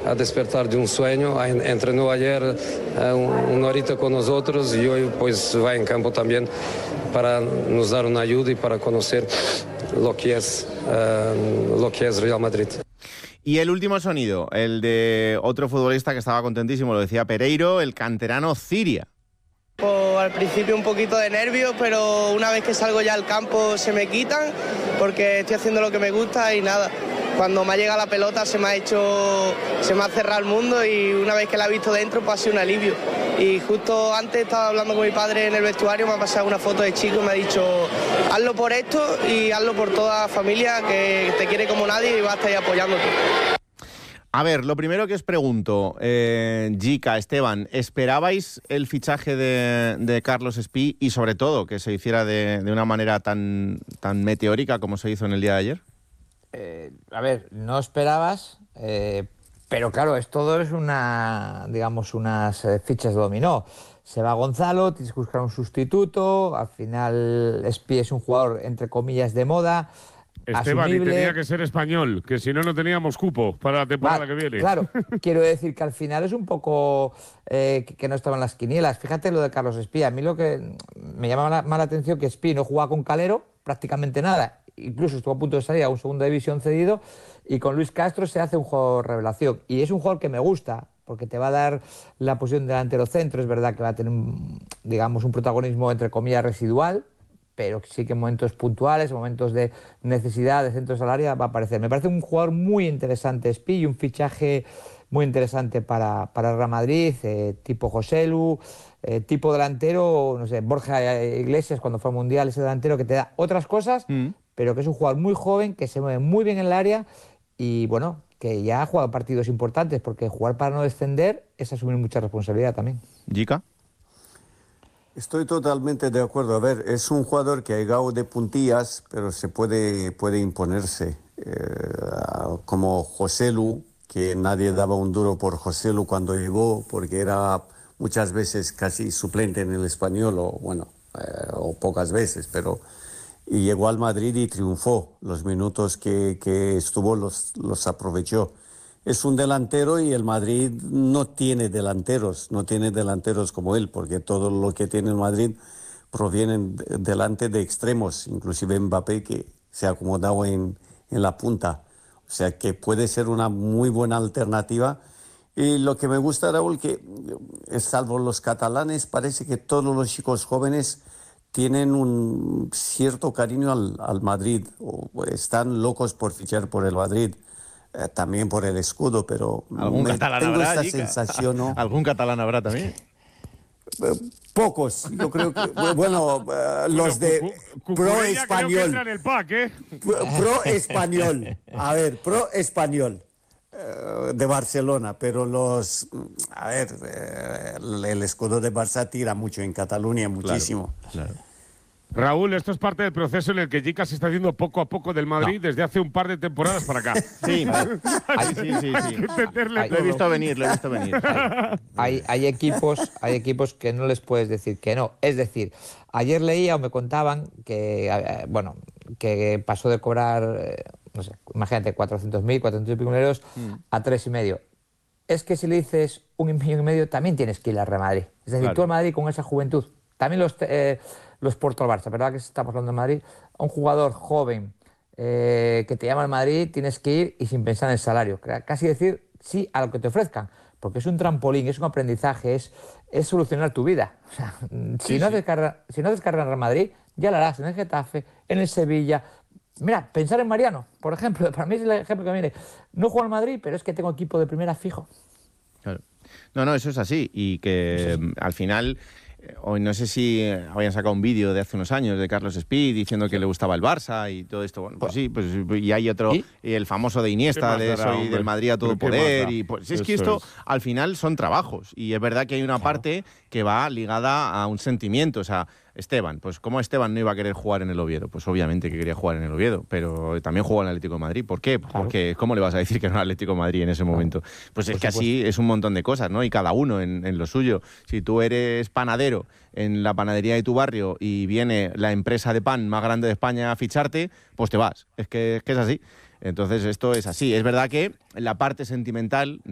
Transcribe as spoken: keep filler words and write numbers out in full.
a despertar de un sueño. Entrenó ayer uh, una horita con nosotros y hoy pues va en campo también para nos dar una ayuda y para conocer lo que es, uh, lo que es Real Madrid. Y el último sonido, el de otro futbolista que estaba contentísimo, lo decía Pereiro, el canterano Ciria. Pues al principio un poquito de nervios, pero una vez que salgo ya al campo se me quitan porque estoy haciendo lo que me gusta y nada. Cuando me ha llegado la pelota se me ha hecho, se me ha cerrado el mundo y una vez que la he visto dentro pues ha sido un alivio. Y justo antes estaba hablando con mi padre en el vestuario, me ha pasado una foto de chico y me ha dicho hazlo por esto y hazlo por toda la familia que te quiere como nadie y va a estar ahí apoyándote. A ver, lo primero que os pregunto, eh, Jica, Esteban, ¿esperabais el fichaje de, de Carlos Espí y sobre todo que se hiciera de, de una manera tan, tan meteórica como se hizo en el día de ayer? Eh, a ver, no esperabas, eh, pero claro, es todo es una, digamos, unas eh, fichas de dominó. Se va Gonzalo, tienes que buscar un sustituto, al final Espí es un jugador, entre comillas, de moda. Esteban, asumible. Y tenía que ser español, que si no, no teníamos cupo para la temporada Va, que viene. Claro, quiero decir que al final es un poco eh, que, que no estaban las quinielas. Fíjate lo de Carlos Espí. A mí lo que me llama la, más la atención que Espí no jugaba con Calero prácticamente nada. Incluso estuvo a punto de salir a un segunda división cedido y con Luis Castro se hace un jugador revelación. Y es un jugador que me gusta porque te va a dar la posición de delantero centro. Es verdad que va a tener, un, digamos, un protagonismo entre comillas residual, pero sí que en momentos puntuales, en momentos de necesidad de centros al área va a aparecer. Me parece un jugador muy interesante, Espí, y un fichaje muy interesante para, para Real Madrid, eh, tipo Joselu, eh, tipo delantero, no sé, Borja Iglesias cuando fue al Mundial, ese delantero que te da otras cosas, mm. pero que es un jugador muy joven, que se mueve muy bien en el área y, bueno, que ya ha jugado partidos importantes, porque jugar para no descender es asumir mucha responsabilidad también. ¿Jica? Estoy totalmente de acuerdo. A ver, es un jugador que ha llegado de puntillas, pero se puede, puede imponerse. Eh, como Joselu, que nadie daba un duro por Joselu cuando llegó, porque era muchas veces casi suplente en el Español, o bueno, eh, o pocas veces, pero y llegó al Madrid y triunfó. Los minutos que, que estuvo los, los aprovechó. Es un delantero y el Madrid no tiene delanteros, no tiene delanteros como él, porque todo lo que tiene el Madrid provienen delante de extremos, inclusive Mbappé, que se ha acomodado en, en la punta. O sea que puede ser una muy buena alternativa. Y lo que me gusta, Raúl, que salvo los catalanes, parece que todos los chicos jóvenes tienen un cierto cariño al, al Madrid, o están locos por fichar por el Madrid. Eh, también por el escudo, pero ¿Algún me, catalán tengo habrá, esta Jica? sensación, ¿no? ¿Algún catalán habrá también? Eh, pocos, yo creo que, bueno, eh, los de pro español. En el pack, ¿eh? Pro español, a ver, pro español eh, de Barcelona, pero los, a ver, eh, el, el escudo de Barça tira mucho en Cataluña, muchísimo. Claro, claro. Raúl, esto es parte del proceso en el que Jica se está haciendo poco a poco del Madrid no. desde hace un par de temporadas para acá. Sí, hay, sí, sí, sí. Hay, lo he visto venir, lo he visto venir. Hay, hay, hay, equipos, hay equipos que no les puedes decir que no. Es decir, ayer leía o me contaban que, eh, bueno, que pasó de cobrar, eh, no sé, imagínate, cuatrocientos mil, cuatrocientos y pico euros mm. a tres y medio. Es que si le dices un millón y medio, también tienes que ir al Real Madrid. Es decir, claro. Tú al Madrid con esa juventud, también los... Eh, los Porto al Barça, ¿verdad? Que estamos hablando de Madrid. A un jugador joven eh, que te llama al Madrid, tienes que ir y sin pensar en el salario. Casi decir sí a lo que te ofrezcan, porque es un trampolín, es un aprendizaje, es, es solucionar tu vida. O sea, si, sí, no sí. haces carrera, si no haces carrera en Real Madrid, ya la harás en el Getafe, en el Sevilla. Mira, pensar en Mariano, por ejemplo, para mí es el ejemplo que viene. No juego al Madrid, pero es que tengo equipo de primera fijo. Claro. No, no, eso es así. Y que sí. al final... Hoy no sé si habían sacado un vídeo de hace unos años de Carlos Espí diciendo que le gustaba el Barça y todo esto. Bueno, pues sí, pues y hay otro, ¿Y? y el famoso de Iniesta, de eso y del Madrid a todo poder. Y pues es que esto es. al final son trabajos. Y es verdad que hay una claro. parte que va ligada a un sentimiento. O sea, Esteban, pues ¿cómo Esteban no iba a querer jugar en el Oviedo? Pues obviamente que quería jugar en el Oviedo, pero también jugó en el Atlético de Madrid. ¿Por qué? Claro. Porque ¿cómo le vas a decir que no al Atlético de Madrid en ese momento? Pues es que así es un montón de cosas, ¿no? Y cada uno en, en lo suyo. Si tú eres panadero en la panadería de tu barrio y viene la empresa de pan más grande de España a ficharte, pues te vas. Es que es, que es así. Entonces esto es así. Es verdad que la parte sentimental